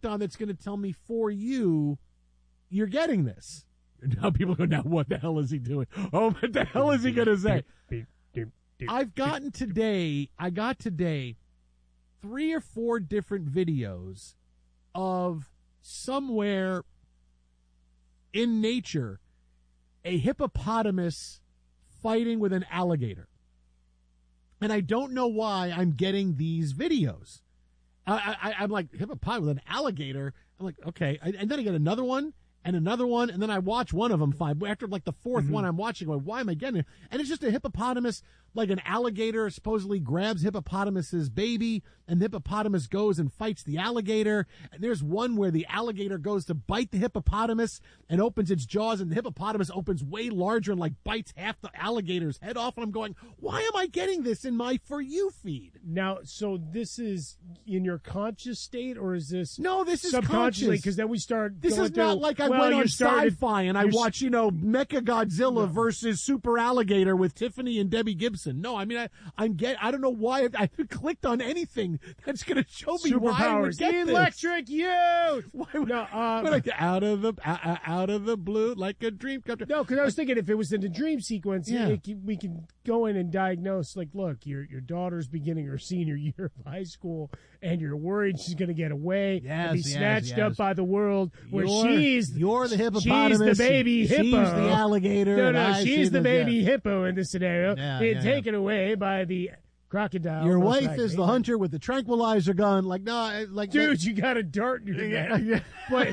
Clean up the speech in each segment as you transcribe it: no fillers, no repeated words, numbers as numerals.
clicked on that's going to tell me for you, you're getting this. Now people go, now what the hell is he doing? Oh, what the hell is he going to say? I got today 3 or 4 different videos of somewhere in nature a hippopotamus fighting with an alligator. And I don't know why I'm getting these videos. I'm like, hippopotamus with an alligator? I'm like, okay. And then I get another one, and then I watch one of them fine. After like the fourth one I'm watching, going, why am I getting it? And it's just a hippopotamus, like an alligator supposedly grabs hippopotamus's baby, and the hippopotamus goes and fights the alligator. And there's one where the alligator goes to bite the hippopotamus and opens its jaws, and the hippopotamus opens way larger and like bites half the alligator's head off. And I'm going, why am I getting this in my For You feed? Now, so this is in your conscious state, or is this no? This is subconsciously, because then we start. This is not like I went on Sci-Fi and I watch, Mecha Godzilla versus Super Alligator with Tiffany and Debbie Gibson. No, I mean I don't know why I clicked on anything that's going to show me why I would get electric this. Youth. Why would, like out of the blue like a dream come true. No, because I was thinking if it was in the dream sequence, we can go in and diagnose. Like, look, your daughter's beginning her senior year of high school, and you're worried she's going to get away and be snatched up by the world. Where you're the hippopotamus. She's the baby hippo. She's the alligator. No, she's the baby hippo in this scenario. Taken away by the crocodile. Your wife is the hunter with the tranquilizer gun. Like, no, like, dude, you got a dart in your neck. But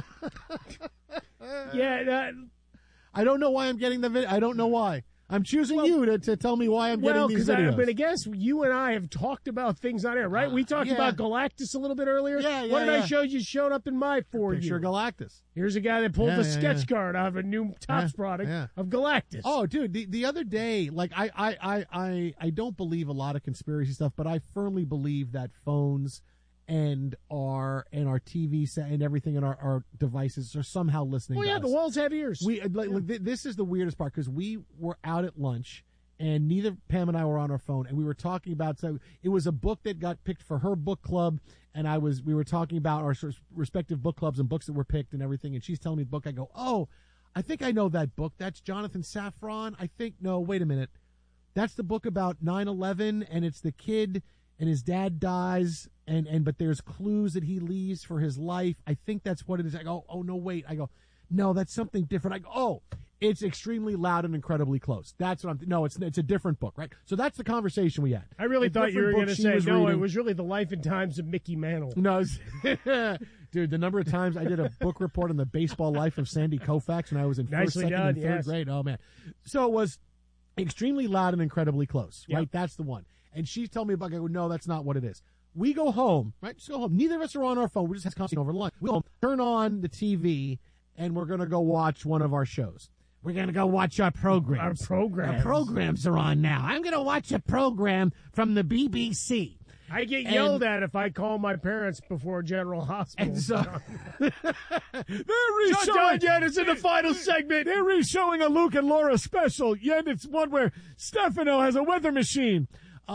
I don't know why I'm getting the video. I don't know why. I'm choosing you to tell me why I'm getting these videos. But I guess you and I have talkto about things on air, right? We talked about Galactus a little bit earlier. What did I show you? Showed up in my For You. Picture Galactus. Here's a guy that pulled a sketch card out of a new Topps product of Galactus. Oh, dude, the other day, like I don't believe a lot of conspiracy stuff, but I firmly believe that phones and our TV set and everything in our devices are somehow listening to us. The walls have ears. This is the weirdest part, because we were out at lunch and neither Pam and I were on our phone, and we were talking about, so it was a book that got picked for her book club, and we were talking about our respective book clubs and books that were picked and everything, and she's telling me the book. I go, oh, I think I know that book. That's Jonathan Safran. No, wait a minute. That's the book about 9/11, and it's the kid and his dad dies, but there's clues that he leaves for his life. I think that's what it is. I go, oh, no, wait. I go, no, that's something different. I go, oh, it's Extremely Loud and Incredibly Close. That's what no, it's a different book, right? So that's the conversation we had. I really thought you were going to say, no, it was really The Life and Times of Mickey Mantle. No, dude, the number of times I did a book report on the baseball life of Sandy Koufax when I was in first, second, and third grade. Oh, man. So it was Extremely Loud and Incredibly Close, right? Yep. That's the one. And she's telling me about it. I go, no, that's not what it is. We go home, right? Just go home. Neither of us are on our phone. We're just conversing over lunch. We go home, turn on the TV, and we're going to go watch one of our shows. We're going to go watch our programs. Our programs. Our programs are on now. I'm going to watch a program from the BBC. I get yelled at if I call my parents before General Hospital. And so, they're re-showing. Yet it's in the final segment. They're re-showing a Luke and Laura special. Yet it's one where Stefano has a weather machine.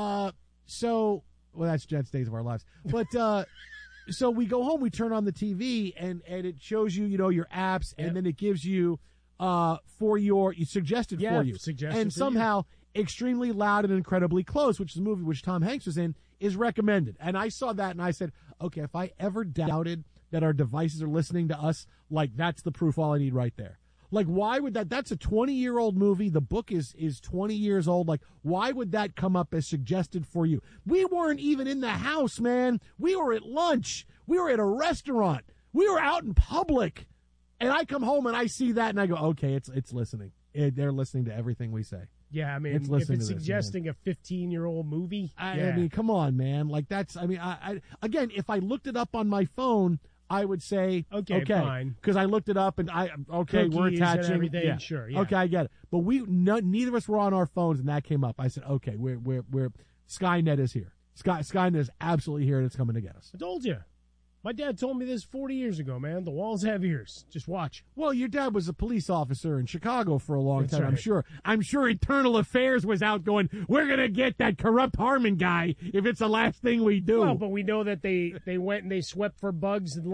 That's Jet's Days of Our Lives. But so we go home, we turn on the TV, and it shows you, your apps, and then it gives you suggested for you. And somehow Extremely Loud and Incredibly Close, which is a movie which Tom Hanks was in, is recommended. And I saw that and I said, okay, if I ever doubted that our devices are listening to us, like, that's the proof all I need right there. Like, why would that's a 20-year-old movie. The book is 20 years old. Like, why would that come up as suggested for you? We weren't even in the house, man. We were at lunch. We were at a restaurant. We were out in public. And I come home and I see that and I go, okay, it's listening. They're listening to everything we say. Yeah, I mean, if it's suggesting a 15-year-old movie. I mean, come on, man. Like, that's, I mean, again, if I looked it up on my phone, I would say, okay, fine. Because I looked it up and Cookies we're attaching. And everything. Yeah. Sure, yeah. Okay, I get it. But neither of us were on our phones and that came up. I said, okay, we're Skynet is here. Skynet is absolutely here and it's coming to get us. I told you. My dad told me this 40 years ago, man. The walls have ears. Just watch. Well, your dad was a police officer in Chicago for a long time, right. I'm sure Internal Affairs was out going, we're going to get that corrupt Harmon guy if it's the last thing we do. Well, but we know that they went and they swept for bugs and